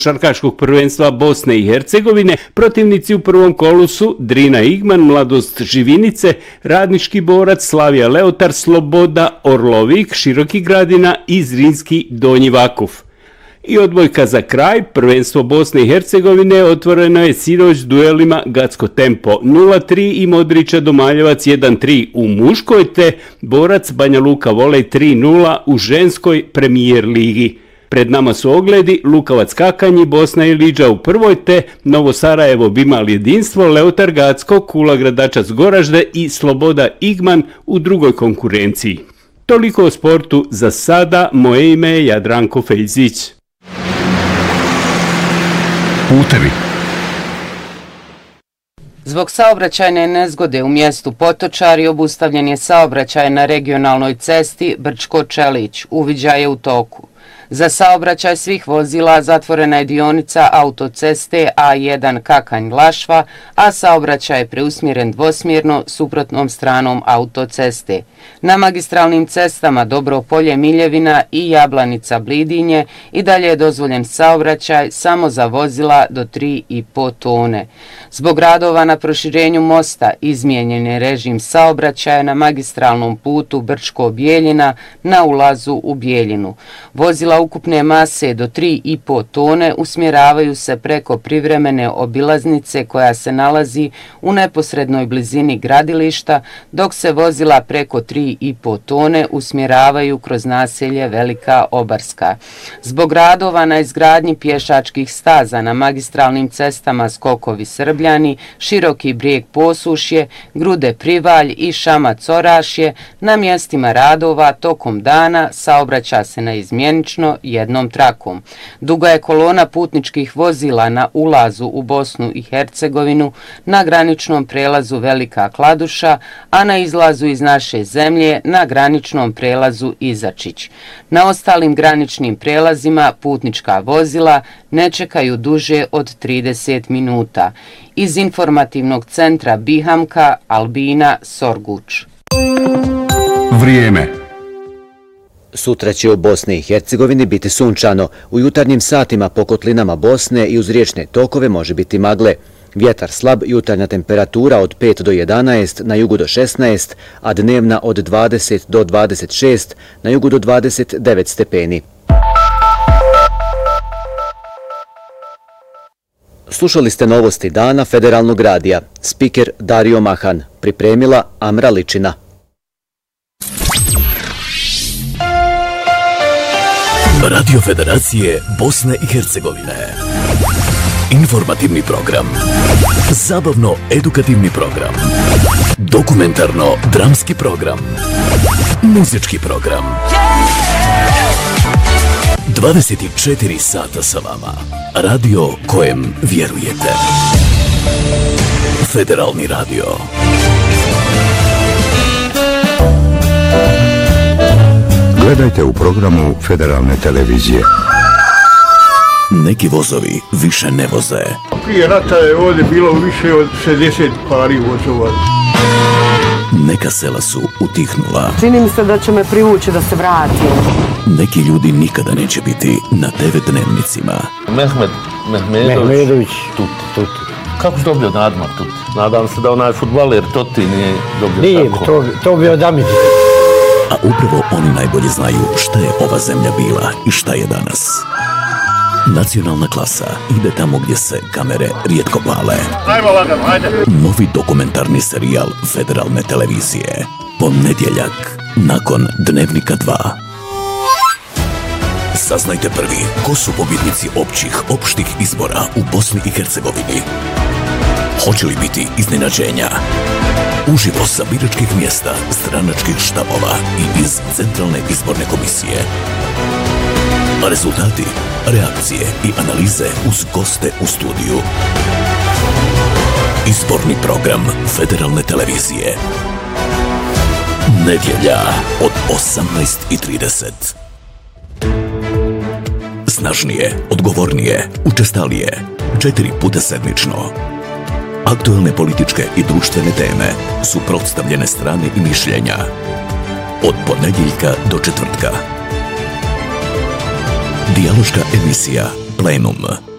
košarkaškog prvenstva Bosne i Hercegovine. Protivnici u prvom kolu su Drina Igman, Mladost Živinice, Radnički Borac, Slavija Leotar, Sloboda Orlovik, Široki Gradina i Zrinski Donji Vakuf. I odbojka za kraj, prvenstvo Bosne i Hercegovine otvoreno je sinoć duelima Gacko Tempo 0-3 i Modrića Domaljevac 1-3 u muškoj, te Borac Banja Luka Volej 3-0 u ženskoj premijer ligi. Pred nama su ogledi Lukavac Kakanji, Bosna i Liđa u prvoj, te Novo Sarajevo Bimal Jedinstvo, Leotar Gacko, Kula Gradačac Goražde i Sloboda Igman u drugoj konkurenciji. Toliko o sportu za sada, moje ime je Jadranko Fejzić. Putevi. Zbog saobraćajne nezgode u mjestu Potočari obustavljen je saobraćaj na regionalnoj cesti Brčko-Čelić. Uviđaj je u toku. Za saobraćaj svih vozila zatvorena je dionica autoceste A1 Kakanj-Lašva, a saobraćaj je preusmjeren dvosmjerno suprotnom stranom autoceste. Na magistralnim cestama Dobro Polje-Miljevina i Jablanica-Blidinje i dalje je dozvoljen saobraćaj samo za vozila do 3,5 tone. Zbog radova na proširenju mosta izmijenjen je režim saobraćaja na magistralnom putu Brčko-Bijeljina na ulazu u Bijeljinu. Vozila ukupne mase do 3,5 tone usmjeravaju se preko privremene obilaznice koja se nalazi u neposrednoj blizini gradilišta, dok se vozila preko 3,5 tone usmjeravaju kroz naselje Velika Obarska. Zbog radova na izgradnji pješačkih staza na magistralnim cestama Skokovi Srbljani, Široki Brijeg Posušje, Grude Privalj i Šamac Orašje, na mjestima radova tokom dana saobraća se naizmjenično jednom trakom. Duga je kolona putničkih vozila na ulazu u Bosnu i Hercegovinu, na graničnom prelazu Velika Kladuša, a na izlazu iz naše zemlje na graničnom prelazu Izačić. Na ostalim graničnim prelazima putnička vozila ne čekaju duže od 30 minuta. Iz informativnog centra Bihamka, Albina Sorguč. Vrijeme. Sutra će u Bosni i Hercegovini biti sunčano. U jutarnjim satima po kotlinama Bosne i uz riječne tokove može biti magle. Vjetar slab, jutarnja temperatura od 5 do 11, na jugu do 16, a dnevna od 20 do 26, na jugu do 29 stepeni. Slušali ste novosti dana Federalnog radija. Spiker Dario Mahan. Pripremila Amra Ličina. Radio Federacije Bosne i Hercegovine. Informativni program. Zabavno-edukativni program. Dokumentarno-dramski program. Muzički program. 24 sata sa vama. Radio kojem vjerujete. Federalni radio. Gledajte u programu Federalne televizije. Neki vozovi više ne voze. Prije rata je ovdje bilo više od 60 pari vozova. Neka sela su utihnula. Čini mi se da će me privući da se vratim. Neki ljudi nikada neće biti na TV dnevnicima. Mehmedović, Tuti. Kako si dobio nadmak Tuti? Nadam se da onaj fudbaler Toti nije dobio nije, tako. Nije, to bio Damir. A upravo oni najbolje znaju šta je ova zemlja bila i šta je danas. Nacionalna klasa ide tamo gdje se kamere rijetko pale. Novi dokumentarni serijal Federalne televizije. Ponedjeljak, nakon Dnevnika 2. Saznajte prvi ko su pobjednici opštih izbora u Bosni i Hercegovini. Hoće li biti iznenađenja? Uživo sa biračkih mjesta, stranačkih štabova i iz Centralne izborne komisije. Rezultati, reakcije i analize uz goste u studiju. Izborni program Federalne televizije. Nedjelja od 18:30. Snažnije, odgovornije, učestalije, 4 puta sedmično. Aktualne političke i društvene teme, suprotstavljene strane i mišljenja. Od ponedjeljka do četvrtka. Dijaloška emisija Plenum.